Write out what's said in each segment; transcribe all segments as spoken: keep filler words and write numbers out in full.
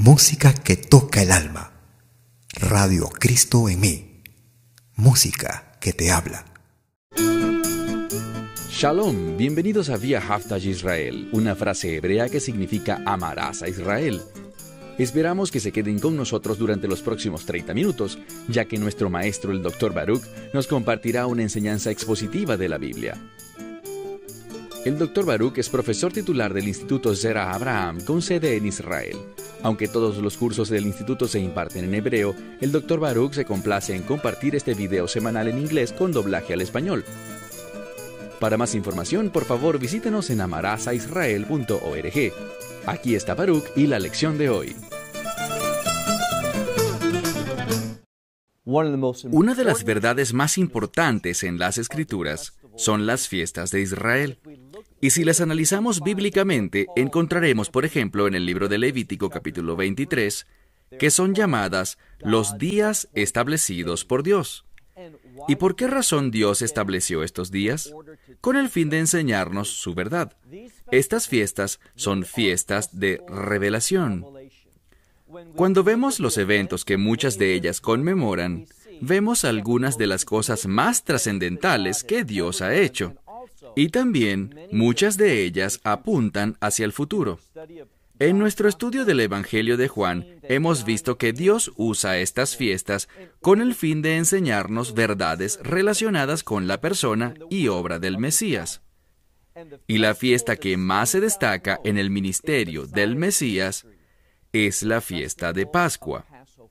Música que toca el alma. Radio Cristo en mí. Música que te habla. Shalom, bienvenidos a Vía Haftaj Israel, una frase hebrea que significa amarás a Israel. Esperamos que se queden con nosotros durante los próximos treinta minutos, ya que nuestro maestro, el doctor Baruch, nos compartirá una enseñanza expositiva de la Biblia. El doctor Baruch es profesor titular del Instituto Zera Abraham, con sede en Israel. Aunque todos los cursos del instituto se imparten en hebreo, el doctor Baruch se complace en compartir este video semanal en inglés con doblaje al español. Para más información, por favor, visítenos en amarasaisrael punto org. Aquí está Baruch y la lección de hoy. Una de las verdades más importantes en las Escrituras son las fiestas de Israel. Y si las analizamos bíblicamente, encontraremos, por ejemplo, en el libro de Levítico capítulo veintitrés, que son llamadas los días establecidos por Dios. ¿Y por qué razón Dios estableció estos días? Con el fin de enseñarnos su verdad. Estas fiestas son fiestas de revelación. Cuando vemos los eventos que muchas de ellas conmemoran, vemos algunas de las cosas más trascendentales que Dios ha hecho. Y también muchas de ellas apuntan hacia el futuro. En nuestro estudio del Evangelio de Juan, hemos visto que Dios usa estas fiestas con el fin de enseñarnos verdades relacionadas con la persona y obra del Mesías. Y la fiesta que más se destaca en el ministerio del Mesías es la fiesta de Pascua.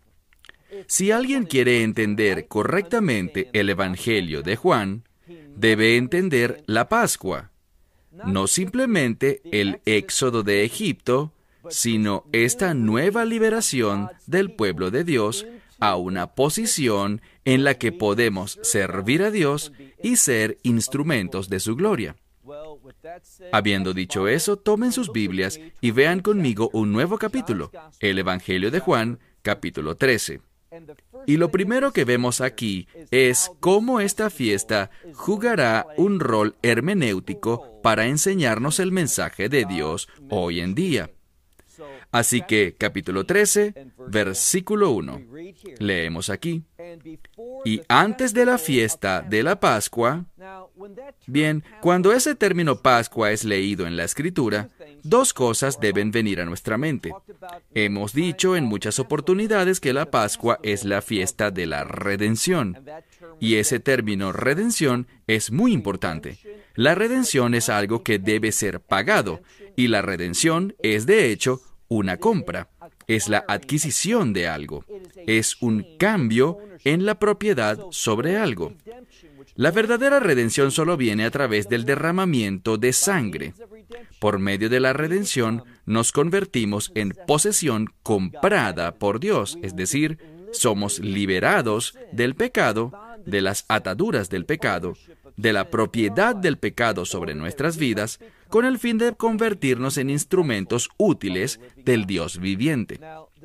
Si alguien quiere entender correctamente el Evangelio de Juan, debe entender la Pascua, no simplemente el éxodo de Egipto, sino esta nueva liberación del pueblo de Dios a una posición en la que podemos servir a Dios y ser instrumentos de su gloria. Habiendo dicho eso, tomen sus Biblias y vean conmigo un nuevo capítulo, el Evangelio de Juan, capítulo trece. Y lo primero que vemos aquí es cómo esta fiesta jugará un rol hermenéutico para enseñarnos el mensaje de Dios hoy en día. Así que, capítulo trece, versículo uno. Leemos aquí. Y antes de la fiesta de la Pascua... Bien, cuando ese término Pascua es leído en la Escritura, dos cosas deben venir a nuestra mente. Hemos dicho en muchas oportunidades que la Pascua es la fiesta de la redención. Y ese término redención es muy importante. La redención es algo que debe ser pagado, y la redención es, de hecho, una compra. Es la adquisición de algo. Es un cambio en la propiedad sobre algo. La verdadera redención solo viene a través del derramamiento de sangre. Por medio de la redención, nos convertimos en posesión comprada por Dios, es decir, somos liberados del pecado, de las ataduras del pecado, de la propiedad del pecado sobre nuestras vidas, con el fin de convertirnos en instrumentos útiles del Dios viviente.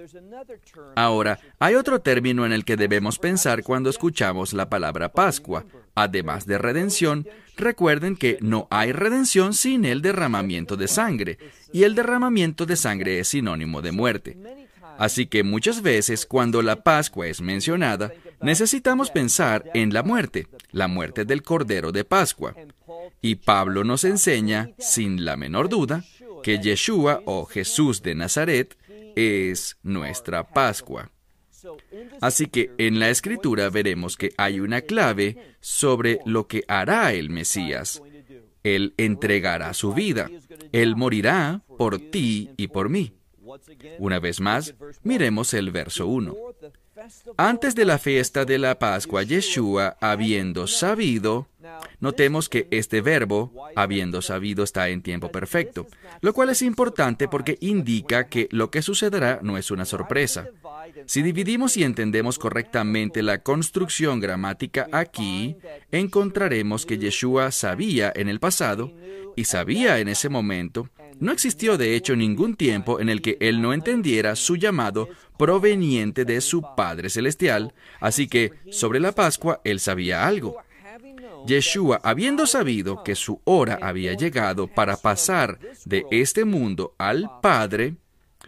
Ahora, hay otro término en el que debemos pensar cuando escuchamos la palabra Pascua. Además de redención, recuerden que no hay redención sin el derramamiento de sangre, y el derramamiento de sangre es sinónimo de muerte. Así que muchas veces, cuando la Pascua es mencionada, necesitamos pensar en la muerte, la muerte del Cordero de Pascua. Y Pablo nos enseña, sin la menor duda, que Yeshua o Jesús de Nazaret es nuestra Pascua. Así que en la Escritura veremos que hay una clave sobre lo que hará el Mesías. Él entregará su vida. Él morirá por ti y por mí. Una vez más, miremos el verso uno. Antes de la fiesta de la Pascua, Yeshua, habiendo sabido, notemos que este verbo, habiendo sabido, está en tiempo perfecto, lo cual es importante porque indica que lo que sucederá no es una sorpresa. Si dividimos y entendemos correctamente la construcción gramática aquí, encontraremos que Yeshua sabía en el pasado y sabía en ese momento. No existió de hecho ningún tiempo en el que él no entendiera su llamado proveniente de su Padre Celestial, así que sobre la Pascua él sabía algo. Yeshua, habiendo sabido que su hora había llegado para pasar de este mundo al Padre,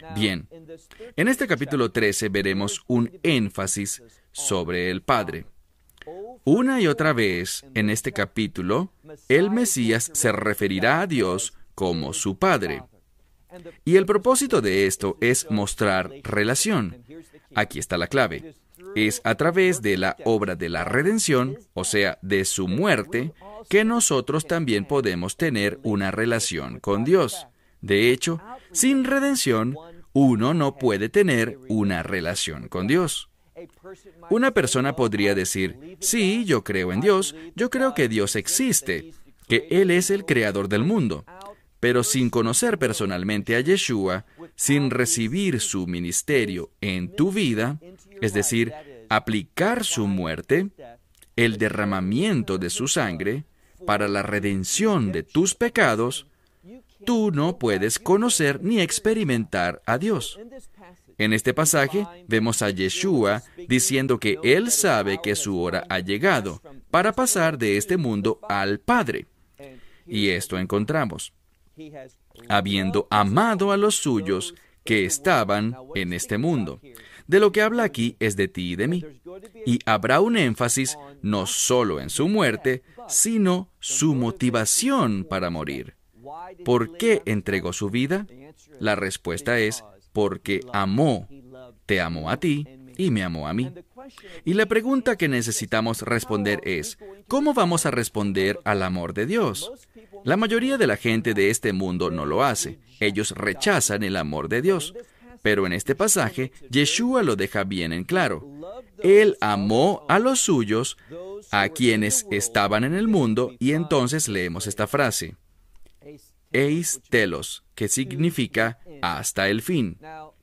Bien, en este capítulo trece veremos un énfasis sobre el Padre. Una y otra vez en este capítulo, el Mesías se referirá a Dios como su Padre. Y el propósito de esto es mostrar relación. Aquí está la clave. Es a través de la obra de la redención, o sea, de su muerte, que nosotros también podemos tener una relación con Dios. De hecho, sin redención, uno no puede tener una relación con Dios. Una persona podría decir, sí, yo creo en Dios, yo creo que Dios existe, que Él es el creador del mundo. Pero sin conocer personalmente a Yeshua, sin recibir su ministerio en tu vida, es decir, aplicar su muerte, el derramamiento de su sangre, para la redención de tus pecados, tú no puedes conocer ni experimentar a Dios. En este pasaje vemos a Yeshua diciendo que Él sabe que su hora ha llegado para pasar de este mundo al Padre. Y esto encontramos. Habiendo amado a los suyos que estaban en este mundo. De lo que habla aquí es de ti y de mí. Y habrá un énfasis no solo en su muerte, sino su motivación para morir. ¿Por qué entregó su vida? La respuesta es porque amó. Te amó a ti y me amó a mí. Y la pregunta que necesitamos responder es, ¿cómo vamos a responder al amor de Dios? La mayoría de la gente de este mundo no lo hace. Ellos rechazan el amor de Dios. Pero en este pasaje, Yeshua lo deja bien en claro. Él amó a los suyos, a quienes estaban en el mundo, y entonces leemos esta frase. Eis telos, que significa hasta el fin.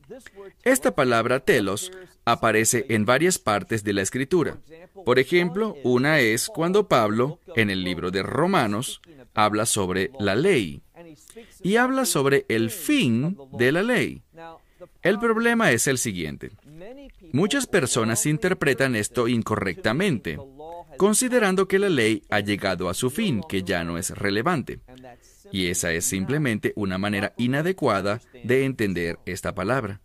Esta palabra telos aparece en varias partes de la Escritura. Por ejemplo, una es cuando Pablo, en el libro de Romanos, habla sobre la ley y habla sobre el fin de la ley. El problema es el siguiente. Muchas personas interpretan esto incorrectamente, considerando que la ley ha llegado a su fin, que ya no es relevante. Y esa es simplemente una manera inadecuada de entender esta palabra.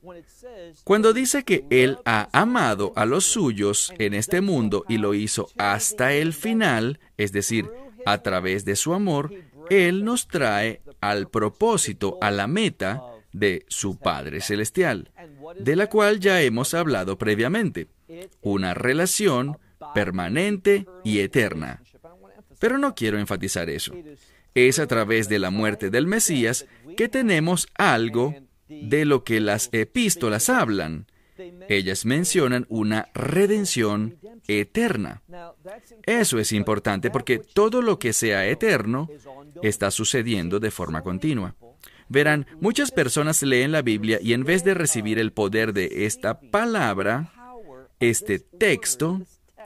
Cuando dice que Él ha amado a los suyos en este mundo y lo hizo hasta el final, es decir, a través de su amor, Él nos trae al propósito, a la meta de su Padre Celestial, de la cual ya hemos hablado previamente, una relación permanente y eterna. Pero no quiero enfatizar eso. Es a través de la muerte del Mesías que tenemos algo de lo que las epístolas hablan. Ellas mencionan una redención eterna. Eso es importante porque todo lo que sea eterno está sucediendo de forma continua. Verán, muchas personas leen la Biblia y en vez de recibir el poder de esta palabra, este texto,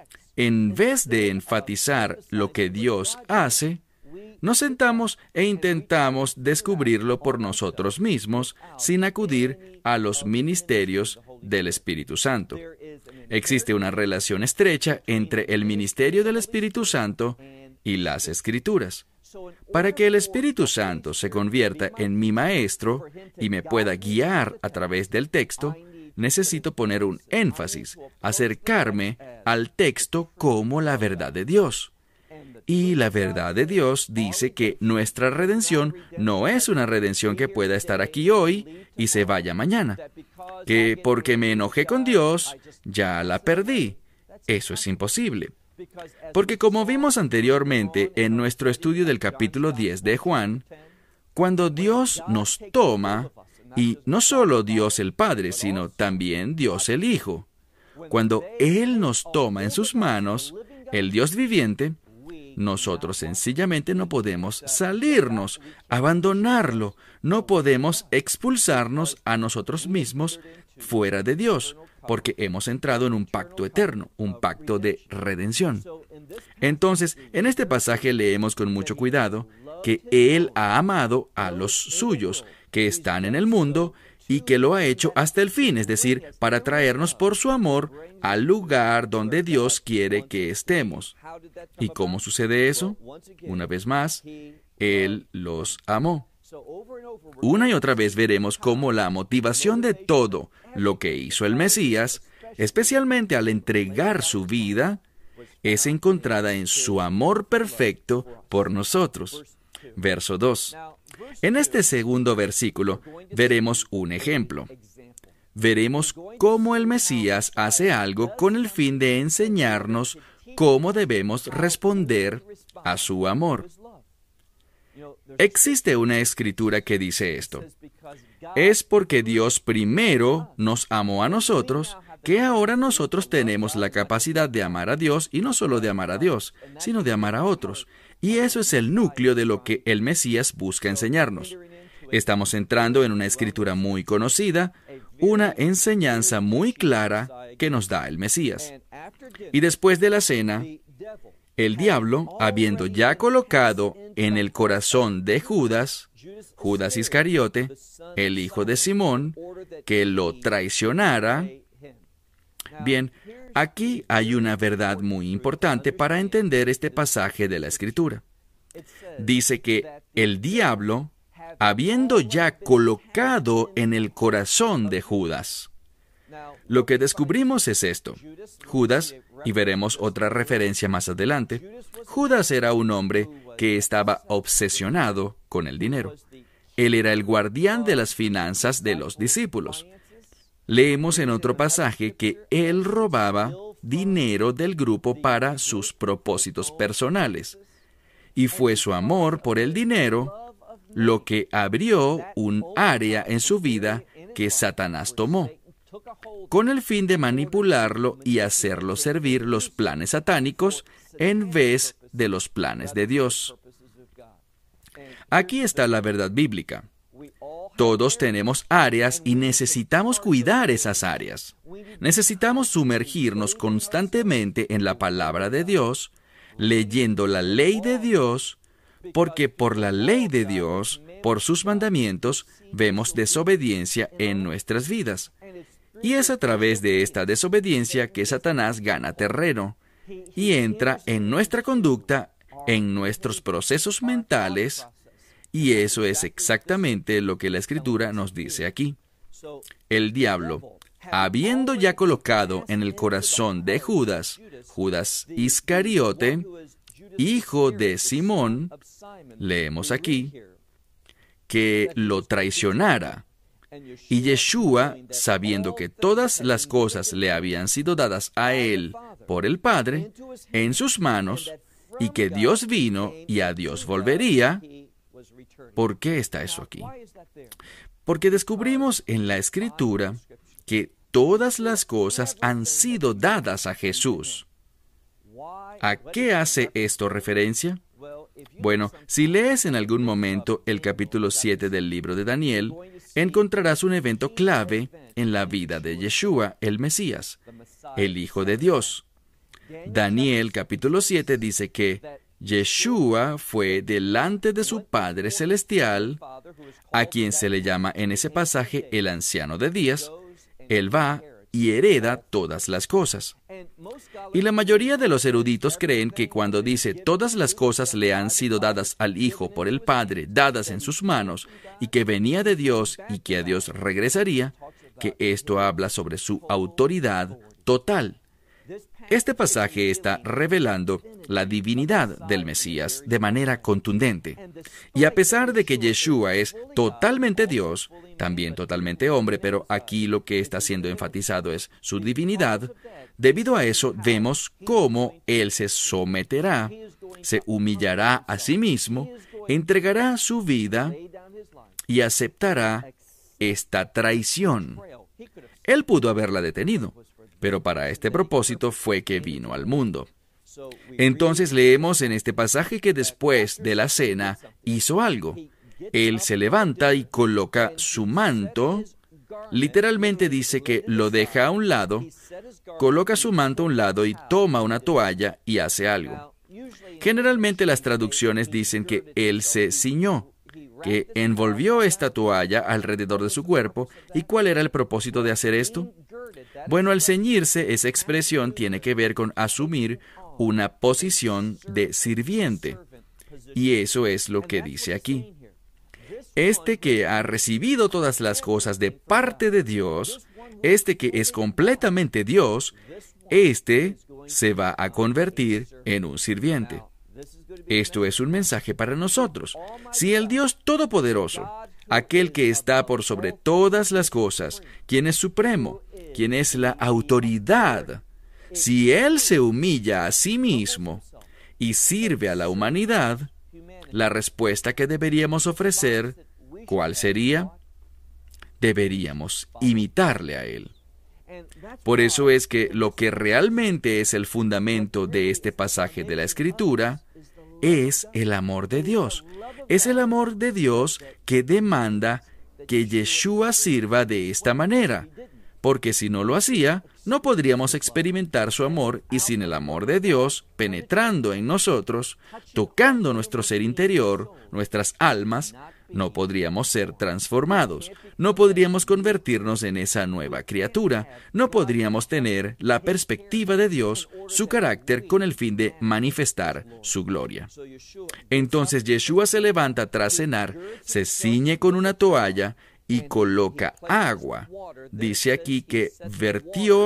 en vez de enfatizar lo que Dios hace, nos sentamos e intentamos descubrirlo por nosotros mismos sin acudir a los ministerios del Espíritu Santo. Existe una relación estrecha entre el ministerio del Espíritu Santo y las Escrituras. Para que el Espíritu Santo se convierta en mi maestro y me pueda guiar a través del texto, necesito poner un énfasis, acercarme al texto como la verdad de Dios. Y la verdad de Dios dice que nuestra redención no es una redención que pueda estar aquí hoy y se vaya mañana. Que porque me enojé con Dios, ya la perdí. Eso es imposible. Porque como vimos anteriormente en nuestro estudio del capítulo diez de Juan, cuando Dios nos toma, y no solo Dios el Padre, sino también Dios el Hijo, cuando Él nos toma en sus manos, el Dios viviente, nosotros sencillamente no podemos salirnos, abandonarlo, no podemos expulsarnos a nosotros mismos fuera de Dios, porque hemos entrado en un pacto eterno, un pacto de redención. Entonces, en este pasaje leemos con mucho cuidado que Él ha amado a los suyos, que están en el mundo, y que lo ha hecho hasta el fin, es decir, para traernos por su amor al lugar donde Dios quiere que estemos. ¿Y cómo sucede eso? Una vez más, Él los amó. Una y otra vez veremos cómo la motivación de todo lo que hizo el Mesías, especialmente al entregar su vida, es encontrada en su amor perfecto por nosotros. Verso dos. En este segundo versículo veremos un ejemplo. Veremos cómo el Mesías hace algo con el fin de enseñarnos cómo debemos responder a su amor. Existe una escritura que dice esto: es porque Dios primero nos amó a nosotros, que ahora nosotros tenemos la capacidad de amar a Dios, y no solo de amar a Dios, sino de amar a otros. Y eso es el núcleo de lo que el Mesías busca enseñarnos. Estamos entrando en una escritura muy conocida, una enseñanza muy clara que nos da el Mesías. Y después de la cena, el diablo, habiendo ya colocado en el corazón de Judas, Judas Iscariote, el hijo de Simón, que lo traicionara. Bien, aquí hay una verdad muy importante para entender este pasaje de la Escritura. Dice que el diablo, habiendo ya colocado en el corazón de Judas. Lo que descubrimos es esto. Judas, y veremos otra referencia más adelante, Judas era un hombre que estaba obsesionado con el dinero. Él era el guardián de las finanzas de los discípulos. Leemos en otro pasaje que él robaba dinero del grupo para sus propósitos personales. Y fue su amor por el dinero lo que abrió un área en su vida que Satanás tomó, con el fin de manipularlo y hacerlo servir los planes satánicos en vez de los planes de Dios. Aquí está la verdad bíblica. Todos tenemos áreas y necesitamos cuidar esas áreas. Necesitamos sumergirnos constantemente en la palabra de Dios, leyendo la ley de Dios, porque por la ley de Dios, por sus mandamientos, vemos desobediencia en nuestras vidas. Y es a través de esta desobediencia que Satanás gana terreno y entra en nuestra conducta, en nuestros procesos mentales, y eso es exactamente lo que la Escritura nos dice aquí. El diablo, habiendo ya colocado en el corazón de Judas, Judas Iscariote, hijo de Simón, leemos aquí, que lo traicionara. Y Yeshua, sabiendo que todas las cosas le habían sido dadas a él por el Padre, en sus manos, y que Dios vino y a Dios volvería. ¿Por qué está eso aquí? Porque descubrimos en la Escritura que todas las cosas han sido dadas a Jesús. ¿A qué hace esto referencia? Bueno, si lees en algún momento el capítulo siete del libro de Daniel, encontrarás un evento clave en la vida de Yeshua, el Mesías, el Hijo de Dios. Daniel capítulo siete dice que Yeshua fue delante de su Padre Celestial, a quien se le llama en ese pasaje el Anciano de Días. Él va y hereda todas las cosas. Y la mayoría de los eruditos creen que cuando dice todas las cosas le han sido dadas al Hijo por el Padre, dadas en sus manos, y que venía de Dios y que a Dios regresaría, que esto habla sobre su autoridad total. Este pasaje está revelando la divinidad del Mesías de manera contundente. Y a pesar de que Yeshua es totalmente Dios, también totalmente hombre, pero aquí lo que está siendo enfatizado es su divinidad, debido a eso vemos cómo Él se someterá, se humillará a sí mismo, entregará su vida y aceptará esta traición. Él pudo haberla detenido, pero para este propósito fue que vino al mundo. Entonces leemos en este pasaje que después de la cena hizo algo. Él se levanta y coloca su manto, literalmente dice que lo deja a un lado, coloca su manto a un lado y toma una toalla y hace algo. Generalmente las traducciones dicen que él se ciñó, que envolvió esta toalla alrededor de su cuerpo. ¿Y cuál era el propósito de hacer esto? Bueno, al ceñirse, esa expresión tiene que ver con asumir una posición de sirviente. Y eso es lo que dice aquí. Este que ha recibido todas las cosas de parte de Dios, este que es completamente Dios, este se va a convertir en un sirviente. Esto es un mensaje para nosotros. Si el Dios Todopoderoso, aquel que está por sobre todas las cosas, quien es supremo, quien es la autoridad, si Él se humilla a sí mismo y sirve a la humanidad, la respuesta que deberíamos ofrecer, ¿cuál sería? Deberíamos imitarle a Él. Por eso es que lo que realmente es el fundamento de este pasaje de la Escritura es el amor de Dios. Es el amor de Dios que demanda que Yeshua sirva de esta manera, porque si no lo hacía, no podríamos experimentar su amor, y sin el amor de Dios penetrando en nosotros, tocando nuestro ser interior, nuestras almas, no podríamos ser transformados, no podríamos convertirnos en esa nueva criatura, no podríamos tener la perspectiva de Dios, su carácter, con el fin de manifestar su gloria. Entonces Yeshua se levanta tras cenar, se ciñe con una toalla y coloca agua. Dice aquí que vertió